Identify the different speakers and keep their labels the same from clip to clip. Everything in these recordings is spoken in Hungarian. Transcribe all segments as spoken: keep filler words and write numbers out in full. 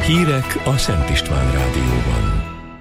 Speaker 1: Hírek a Szent István Rádióban.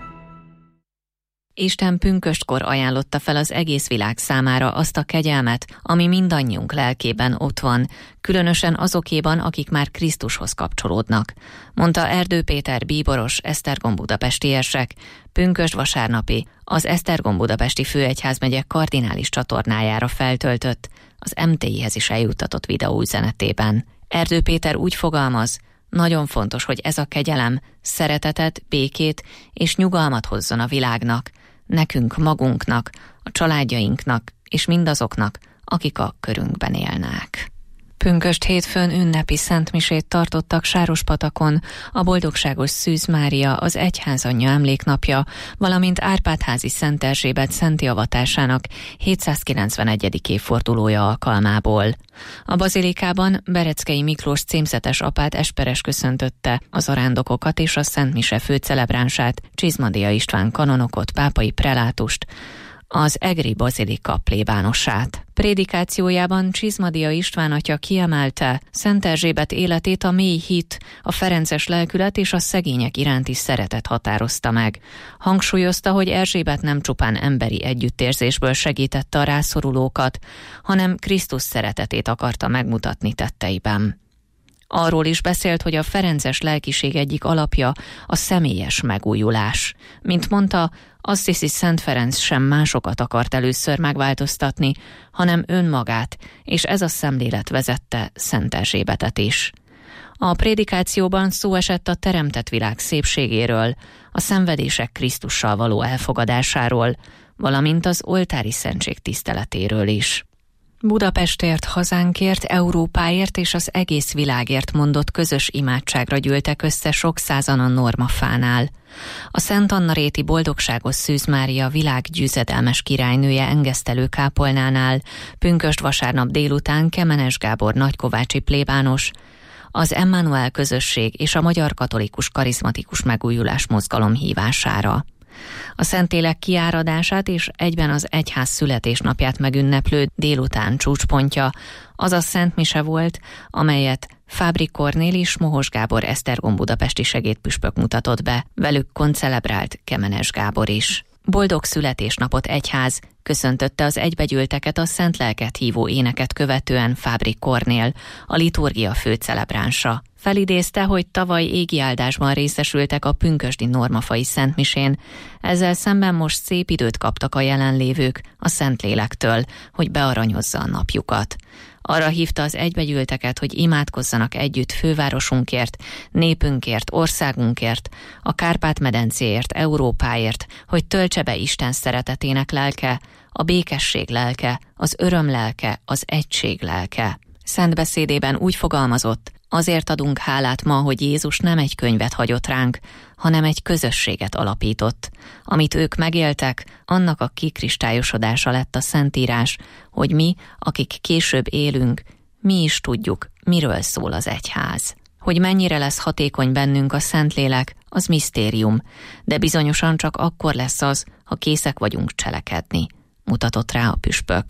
Speaker 2: Isten pünköstkor ajánlotta fel az egész világ számára azt a kegyelmet, ami mindannyiunk lelkében ott van, különösen azokéban, akik már Krisztushoz kapcsolódnak, mondta Erdő Péter bíboros Esztergom budapesti érsek, pünkösd vasárnapi, az Esztergom budapesti főegyházmegye kardinális csatornájára feltöltött, az em té i-hez is eljuttatott videóüzenetében. Erdő Péter úgy fogalmaz, nagyon fontos, hogy ez a kegyelem szeretetet, békét és nyugalmat hozzon a világnak, nekünk magunknak, a családjainknak és mindazoknak, akik a körünkben élnek. Pünkösd hétfőn ünnepi szentmisét tartottak Sárospatakon, a Boldogságos Szűz Mária, az Egyházanyja emléknapja, valamint Árpád-házi Szent Erzsébet szenti avatásának hétszázkilencvenegyedik évfordulója alkalmából. A bazilikában Bereckei Miklós címzetes apát esperes köszöntötte a zarándokokat és a szentmise főcelebránsát, Csizmadia István kanonokot, pápai prelátust, az egri bazilika plébánosát. Prédikációjában Csizmadia István atya kiemelte Szent Erzsébet életét a mély hit, a ferences lelkület és a szegények iránti szeretet határozta meg. Hangsúlyozta, hogy Erzsébet nem csupán emberi együttérzésből segítette a rászorulókat, hanem Krisztus szeretetét akarta megmutatni tetteiben. Arról is beszélt, hogy a ferences lelkiség egyik alapja a személyes megújulás. Mint mondta, Assisi Szent Ferenc sem másokat akart először megváltoztatni, hanem önmagát, és ez a szemlélet vezette Szent Erzsébetet is. A prédikációban szó esett a teremtett világ szépségéről, a szenvedések Krisztussal való elfogadásáról, valamint az oltári szentség tiszteletéről is. Budapestért, hazánkért, Európáért és az egész világért mondott közös imádságra gyűltek össze sok százan a Normafánál. A Szent Anna-réti Boldogságos Szűz Mária világgyőzedelmes királynője engesztelő kápolnánál pünkösd vasárnap délután Kemenes Gábor nagykovácsi plébános, az Emmanuel közösség és a Magyar Katolikus Karizmatikus Megújulás Mozgalom hívására. A Szentlélek kiáradását és egyben az egyház születésnapját megünneplő délután csúcspontja az a szentmise volt, amelyet Fábri Kornél és Mohos Gábor Esztergom budapesti segédpüspök mutatott be, velük koncelebrált Kemenes Gábor is. Boldog születésnapot egyház, köszöntötte az egybegyűlteket a Szent Lelket hívó éneket követően Fábri Kornél, a liturgia főcelebránsa. Felidézte, hogy tavaly égi áldásban részesültek a pünkösdi normafai szentmisén, ezzel szemben most szép időt kaptak a jelenlévők a Szentlélektől, hogy bearanyozza a napjukat. Arra hívta az egybegyűlteket, hogy imádkozzanak együtt fővárosunkért, népünkért, országunkért, a Kárpát-medencéért, Európáért, hogy töltse be Isten szeretetének lelke, a békesség lelke, az öröm lelke, az egység lelke. Szent beszédében úgy fogalmazott, azért adunk hálát ma, hogy Jézus nem egy könyvet hagyott ránk, hanem egy közösséget alapított. Amit ők megéltek, annak a kikristályosodása lett a Szentírás, hogy mi, akik később élünk, mi is tudjuk, miről szól az egyház. Hogy mennyire lesz hatékony bennünk a Szentlélek, az misztérium, de bizonyosan csak akkor lesz az, ha készek vagyunk cselekedni, mutatott rá a püspök.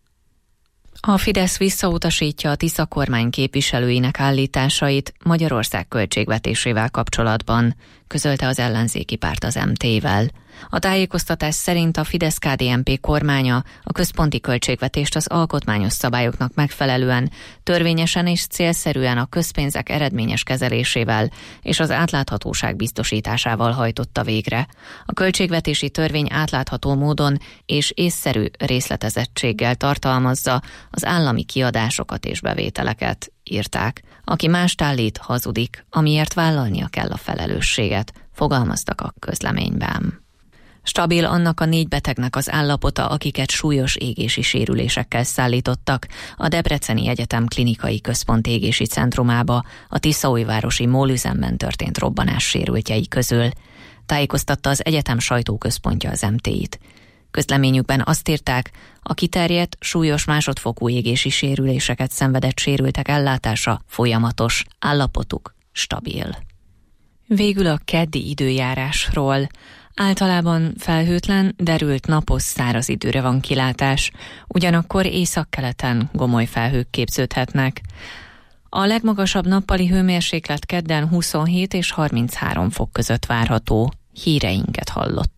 Speaker 2: A Fidesz visszautasítja a Tisza kormány képviselőinek állításait Magyarország költségvetésével kapcsolatban, közölte az ellenzéki párt az em té-vel. A tájékoztatás szerint a Fidesz-ká dé en pé kormánya a központi költségvetést az alkotmányos szabályoknak megfelelően, törvényesen és célszerűen a közpénzek eredményes kezelésével és az átláthatóság biztosításával hajtotta végre. A költségvetési törvény átlátható módon és észszerű részletezettséggel tartalmazza az állami kiadásokat és bevételeket, írták. Aki mást állít, hazudik, amiért vállalnia kell a felelősséget, fogalmaztak a közleményben. Stabil annak a négy betegnek az állapota, akiket súlyos égési sérülésekkel szállítottak a Debreceni Egyetem Klinikai Központ égési centrumába a tiszaújvárosi mólüzemben történt robbanás sérültjei közül, tájékoztatta az egyetem sajtóközpontja az em té i-t. Közleményükben azt írták, a kiterjedt, súlyos másodfokú égési sérüléseket szenvedett sérültek ellátása folyamatos, állapotuk stabil. Végül a keddi időjárásról. Általában felhőtlen, derült napos száraz időre van kilátás, ugyanakkor északkeleten gomoly felhők képződhetnek. A legmagasabb nappali hőmérséklet kedden huszonhét és harminchárom fok között várható. Híreinket hallott.